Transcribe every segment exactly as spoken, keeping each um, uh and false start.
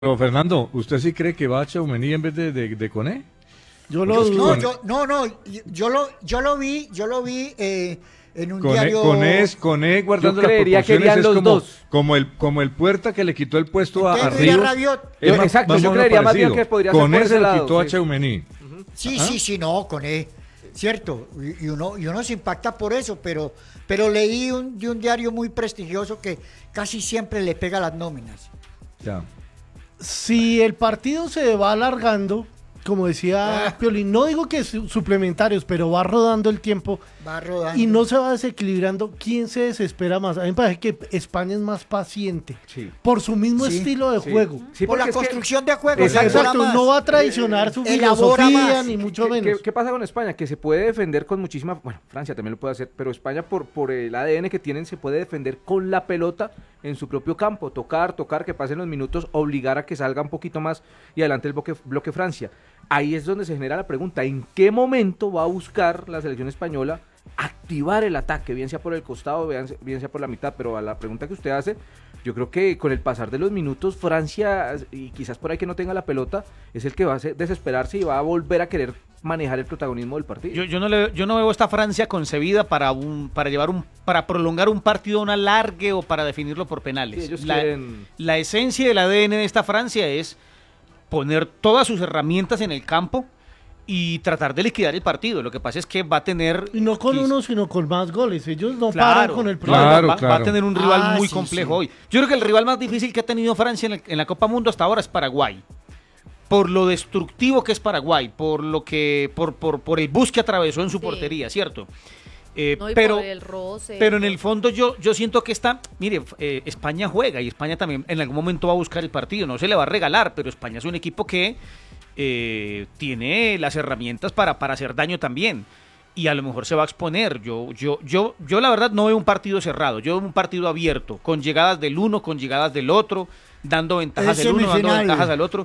Pero Fernando, ¿usted sí cree que va a Tchouaméni en vez de, de, de Koné? Yo lo Porque es que dudo. No, Koné- yo, no, no, yo lo, yo lo vi, yo lo vi eh, en un Koné, diario. Koné es Koné guardando Yo las creería que proporciones irían es los como, dos. como el como el Puerta que le quitó el puesto a, a Entonces, mira, Ríos. Rabiot. Es Yo- más- exacto, más yo o menos creería más bien parecido. que podría ser Koné por se ese lo lado, quitó a sí. Tchouaméni. Sí, Ajá. sí, sí, no, con él, cierto, y, y uno, y uno se impacta por eso, pero, pero leí un, de un diario muy prestigioso que casi siempre le pega las nóminas. Ya. Si el partido se va alargando, como decía Ah. Piolín, no digo que su- suplementarios, pero va rodando el tiempo Va rodando. y no se va desequilibrando, ¿quién se desespera más? A mí me parece que España es más paciente Sí. por su mismo Sí, estilo de sí. juego. Sí, por la porque es que- construcción de juego. Exacto. elabora Exacto, más. no va a traicionar su elabora filosofía, más. ni mucho ¿Qué, menos. qué- qué pasa con España? Que se puede defender con muchísima... Bueno, Francia también lo puede hacer, pero España por, por el A D N que tienen se puede defender con la pelota en su propio campo. Tocar, tocar, que pasen los minutos, obligar a que salga un poquito más y adelante el bloque, bloque Francia. Ahí es donde se genera la pregunta, ¿en qué momento va a buscar la selección española activar el ataque? Bien sea por el costado, bien, bien sea por la mitad, pero a la pregunta que usted hace, yo creo que con el pasar de los minutos, Francia, y quizás por ahí que no tenga la pelota, es el que va a se- desesperarse y va a volver a querer manejar el protagonismo del partido. Yo, yo no le, yo no veo esta Francia concebida para un, para llevar un, para prolongar un partido a una largue o para definirlo por penales. Sí, ellos la, quieren- la esencia del A D N de esta Francia es poner todas sus herramientas en el campo y tratar de liquidar el partido. Lo que pasa es que va a tener... Y no con quiz- uno, sino con más goles. Ellos no Claro, paran con el no, problema. Claro, va, va claro. a tener un rival Ah, muy sí, complejo sí. hoy. Yo creo que el rival más difícil que ha tenido Francia en, el- en la Copa Mundo hasta ahora es Paraguay. Por lo destructivo que es Paraguay, por lo que, por, por, por el bus que atravesó en su Sí. portería, ¿cierto? Eh, No, y pero, por el roce. pero en el fondo yo, yo siento que está, mire, eh, España juega y España también en algún momento va a buscar el partido, no se le va a regalar, pero España es un equipo que eh, tiene las herramientas para, para hacer daño también. Y a lo mejor se va a exponer. Yo, yo, yo, yo la verdad no veo un partido cerrado, yo veo un partido abierto, con llegadas del uno, con llegadas del otro, dando ventajas Es del uno, dando semifinal. ventajas al otro.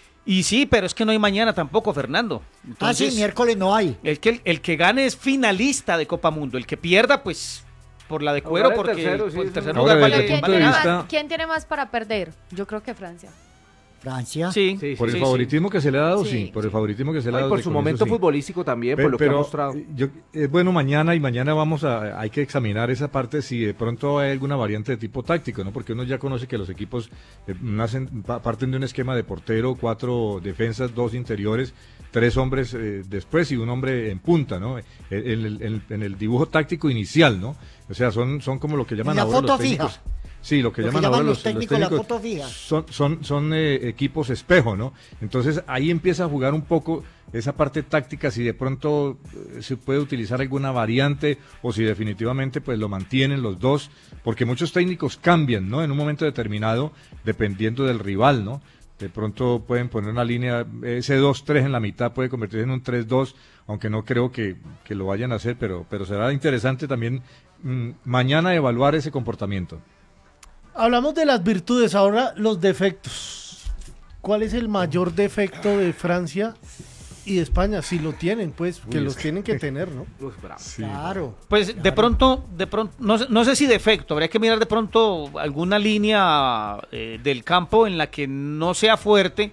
Y sí, pero es que no hay mañana tampoco, Fernando. Ah, Entonces, sí, miércoles no hay. el que, el que gane es finalista de Copa Mundo. El que pierda, pues, por la de cuero, Ahora el porque tercero, sí, por el es tercer un- Ahora, lugar desde vale, el ¿Quién punto vale de tiene, nada. vista- más, ¿Quién tiene más para perder? Yo creo que Francia. Francia. Sí, Sí, Por el sí, favoritismo que se le ha dado, sí. Sí, Por el sí. favoritismo que se le ha Ay, dado. por de su comienzo, momento sí. futbolístico también, Pero, por lo que ha pero, mostrado. eh, yo, es bueno mañana y mañana vamos a, hay que examinar esa parte si de pronto hay alguna variante de tipo táctico, ¿no? Porque uno ya conoce que los equipos eh, nacen, pa- parten de un esquema de portero, cuatro defensas, dos interiores, tres hombres eh, después y un hombre en punta, ¿no? En el, en- en el dibujo táctico inicial, ¿no? O sea, son, son como lo que llaman la ahora foto los técnicos. fija. Sí, lo que Lo que llaman llaman ahora los los, técnicos la foto fija. son, son, son eh, equipos espejo, ¿no? Entonces ahí empieza a jugar un poco esa parte táctica, si de pronto eh, se puede utilizar alguna variante o si definitivamente pues lo mantienen los dos, porque muchos técnicos cambian, ¿no? En un momento determinado, dependiendo del rival, ¿no? De pronto pueden poner una línea, ese dos tres en la mitad puede convertirse en un tres dos, aunque no creo que, que lo vayan a hacer, pero, pero será interesante también mm, mañana evaluar ese comportamiento. Hablamos de las virtudes, ahora los defectos. ¿Cuál es el mayor defecto de Francia y de España? Si lo tienen, pues, que Uy, los es que- tienen que tener, ¿no? Uf, bravo. Claro. Pues de pronto, de pronto, no, sé- no sé si defecto, habría que mirar de pronto alguna línea eh, del campo en la que no sea fuerte.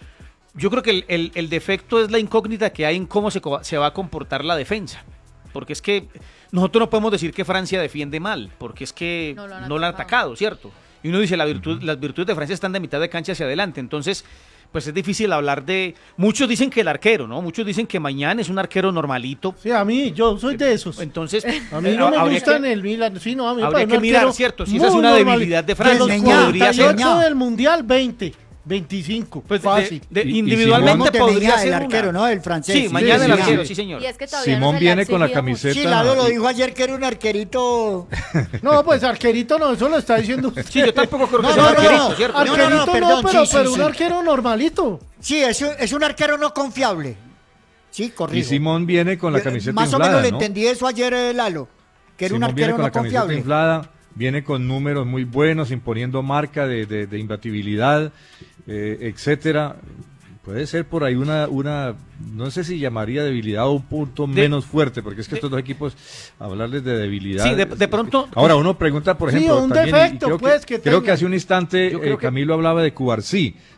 Yo creo que el, el- el defecto es la incógnita que hay en cómo se, co- se va a comportar la defensa. Porque es que nosotros no podemos decir que Francia defiende mal, porque es que No no lo lo han han, atacado, ¿cierto? Y uno dice, la virtud, las virtudes de Francia están de mitad de cancha hacia adelante, entonces pues es difícil hablar de... Muchos dicen que el arquero, ¿no? Muchos dicen que Mañana es un arquero normalito. Sí, a mí, yo soy de esos. Entonces, A mí no me habría gusta que- en el Milan. Sí, no, a mí me habría parece que un mirar, arquero ¿cierto? Si esa es muy una normal. debilidad de De Francia, los Señor, podría ser... señor. cuarenta y ocho del Mundial, veinte, veinticinco. Pues de- fácil. de- Y- y individualmente Simón de podría Meñá, ser el una. arquero, ¿no? El francés. Sí, Sí, Mañana sí, el sí. arquero, sí señor. Y es que todavía Simón no se le ha viene con la exigido mucho. camiseta. Sí, Lalo lo dijo ayer que era un arquerito. No, pues arquerito no, eso lo está diciendo usted. Sí, yo tampoco creo que No, sea no, un no, arquerito, no. ¿cierto? Ar- Arquerito no, no, no, perdón, pero, sí, sí, pero un sí. arquero normalito. Sí, es un, es un arquero no confiable. Sí, Y corrijo. Simón viene con la Eh, camiseta Más inflada, o menos le ¿no? entendí eso ayer, eh, Lalo. Que era un Simón viene arquero con no la camiseta confiable. inflada, viene con números muy buenos, imponiendo marca de, de, de imbatibilidad, eh, etcétera. Puede ser por ahí una, una, no sé si llamaría debilidad o un punto De- menos fuerte, porque es que de- estos dos equipos, hablarles de debilidad. Sí, de- es- de es que- pronto- Ahora uno pregunta, por Sí, ejemplo, un también, y- y defecto, creo pues, que, que creo tenga. que hace un instante Yo creo eh, que- Camilo hablaba de Cubarsí.